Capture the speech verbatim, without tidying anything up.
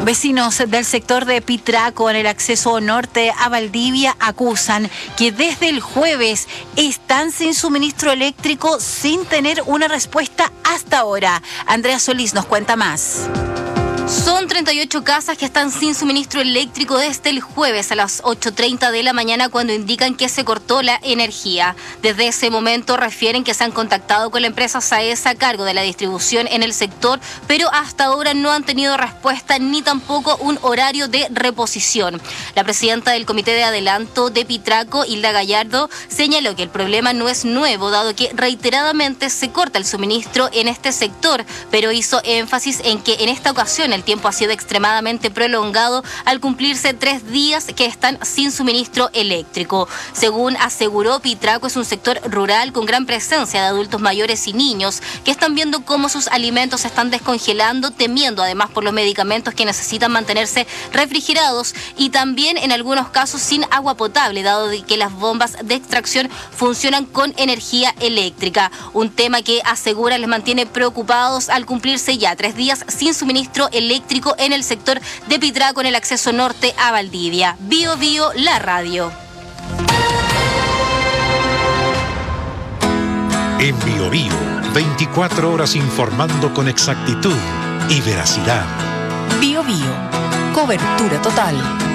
Vecinos del sector de Pitraco, en el acceso norte a Valdivia, acusan que desde el jueves están sin suministro eléctrico sin tener una respuesta hasta ahora. Andrea Solís nos cuenta más. Son treinta y ocho casas que están sin suministro eléctrico desde el jueves a las ocho treinta de la mañana, cuando indican que se cortó la energía. Desde ese momento refieren que se han contactado con la empresa SAESA a cargo de la distribución en el sector, pero hasta ahora no han tenido respuesta ni tampoco un horario de reposición. La presidenta del Comité de Adelanto de Pitraco, Hilda Gallardo, señaló que el problema no es nuevo, dado que reiteradamente se corta el suministro en este sector, pero hizo énfasis en que en esta ocasión el tiempo ha sido extremadamente prolongado al cumplirse tres días que están sin suministro eléctrico. Según aseguró, Pitraco es un sector rural con gran presencia de adultos mayores y niños que están viendo cómo sus alimentos se están descongelando, temiendo además por los medicamentos que necesitan mantenerse refrigerados, y también en algunos casos sin agua potable, dado que las bombas de extracción funcionan con energía eléctrica. Un tema que asegura les mantiene preocupados al cumplirse ya tres días sin suministro eléctrico eléctrico en el sector de Pitraco, en el acceso norte a Valdivia. Bio Bio, la radio. En Bio Bio, veinticuatro horas informando con exactitud y veracidad. Bio Bio, cobertura total.